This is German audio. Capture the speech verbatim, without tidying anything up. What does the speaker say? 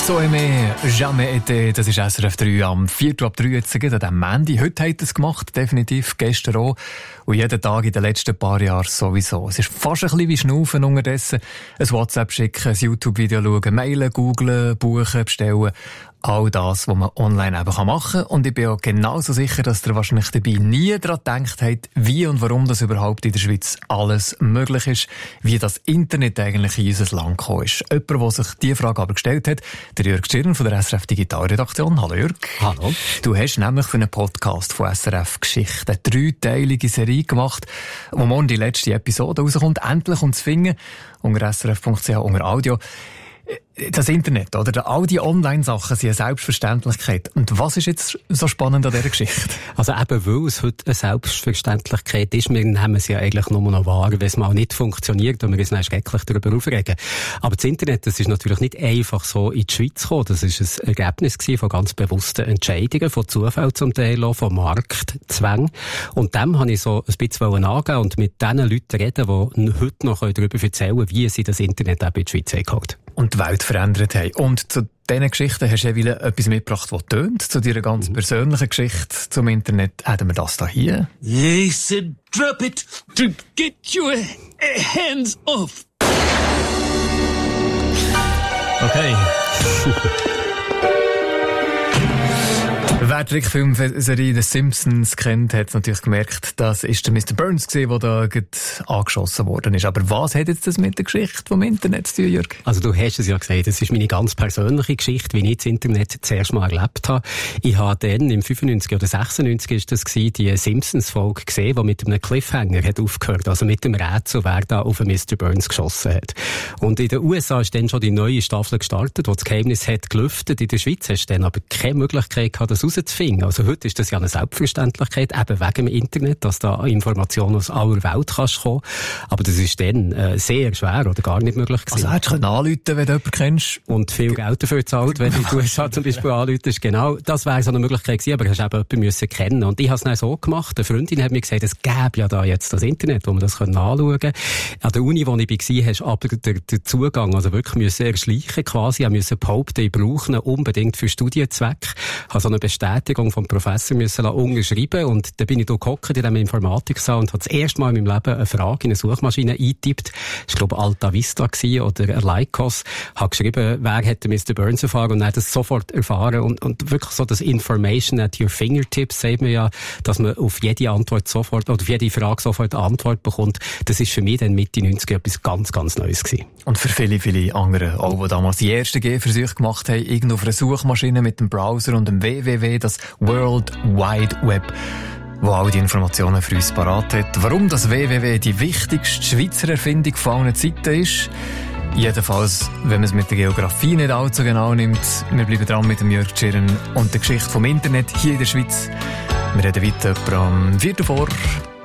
So aimé, jamais été, das ist S R F drei am Viertel ab drei jetzt an diesem Montag. Heute hat es gemacht, definitiv, gestern auch. Und jeden Tag in den letzten paar Jahren sowieso. Es ist fast ein bisschen wie Schnaufen unterdessen. Ein WhatsApp schicken, ein YouTube-Video schauen, mailen, googlen, buchen, bestellen. All das, was man online eben machen kann. Und ich bin auch genauso sicher, dass ihr wahrscheinlich dabei nie daran gedacht habt, wie und warum das überhaupt in der Schweiz alles möglich ist, wie das Internet eigentlich in unser Land gekommen ist. Jemand, der sich diese Frage aber gestellt hat, der Jörg Tschirn von der S R F Digitalredaktion. Hallo Jörg. Hallo. Du hast nämlich für einen Podcast von S R F Geschichte eine dreiteilige Serie gemacht, wo morgen die letzte Episode rauskommt, endlich um zu finden, unter s r f punkt c h, unter Audio. Das Internet, oder? All die Online-Sachen sind eine Selbstverständlichkeit. Und was ist jetzt so spannend an dieser Geschichte? Also eben, weil es heute eine Selbstverständlichkeit ist, wir nehmen es ja eigentlich nur noch wahr, wenn es mal nicht funktioniert und wir uns dann schrecklich darüber aufregen. Aber das Internet, das ist natürlich nicht einfach so in die Schweiz gekommen. Das ist ein Ergebnis von ganz bewussten Entscheidungen, von Zufall zum Teil auch, von Marktzwängen. Und dem habe ich so ein bisschen angehen und mit den Leuten reden, die heute noch darüber erzählen können, wie sie das Internet eben in die Schweiz eingeholt. Und die Welt verändert haben. Und zu diesen Geschichten hast du ja etwas mitgebracht, das tönt. Zu deiner ganz mhm. persönlichen Geschichte zum Internet hätten wir das da hier. They said, drop it to get your hands off. Okay. Wer die Trickfilmserie The Simpsons kennt, hat natürlich gemerkt, das ist der Mister Burns gewesen, der da gerade angeschossen worden ist. Aber was hat jetzt das mit der Geschichte vom Internet zu tun, Jörg? Also du hast es ja gesagt, das ist meine ganz persönliche Geschichte, wie ich das Internet zuerst mal erlebt habe. Ich habe dann im fünfundneunzig oder sechsundneunzig ist das gewesen, die Simpsons-Folge gesehen, die mit einem Cliffhanger hat aufgehört, also mit dem Rätsel, wer da auf Mister Burns geschossen hat. Und in den U S A ist dann schon die neue Staffel gestartet, wo das Geheimnis hat gelüftet. In der Schweiz hast du dann aber keine Möglichkeit gehabt, das rauszufinden. Also heute ist das ja eine Selbstverständlichkeit, eben wegen dem Internet, dass da Informationen aus aller Welt kannst kommen. Aber das ist dann äh, sehr schwer oder gar nicht möglich gewesen. Also hättest du anrufen, wenn du jemanden kennst. Und viel Geld dafür zahlt, wenn du in den U S A zum Beispiel anrufst. Genau, das wäre so eine Möglichkeit gewesen, aber du hast eben jemanden müssen kennen. Und ich habe es dann so gemacht, eine Freundin hat mir gesagt, es gäbe ja da jetzt das Internet, wo man das anschauen kann. An der Uni, wo ich war, hast du aber den, den Zugang also wirklich müssen erschleichen quasi, ich musste behaupten, ich brauche ihn unbedingt für Studienzwecke. Ich habe so eine Bestätigung vom Professor müssen unterschreiben und dann bin ich da gehockt in diesem Informatiksaal und habe das erste Mal in meinem Leben eine Frage in eine Suchmaschine eingetippt. Das war, glaube ich, Alta Vista oder Lycos. Ich habe geschrieben, wer hätte Mister Burns erfahren und dann hat das sofort erfahren und, und wirklich so das Information at your fingertips, sagt man ja, dass man auf jede Antwort sofort oder auf jede Frage sofort eine Antwort bekommt. Das ist für mich dann Mitte neunziger etwas ganz, ganz Neues gewesen. Und für viele, viele andere, auch die damals die ersten Gehversuche gemacht haben, irgendwo auf einer Suchmaschine mit dem Browser und dem W W W, das World Wide Web, wo all die Informationen für uns parat hat. Warum das W W W die wichtigste Schweizer Erfindung von allen Zeiten ist, jedenfalls, wenn man es mit der Geografie nicht allzu genau nimmt. Wir bleiben dran mit dem Jörg Tschirn und der Geschichte vom Internet hier in der Schweiz. Wir reden weiter am Viertel vor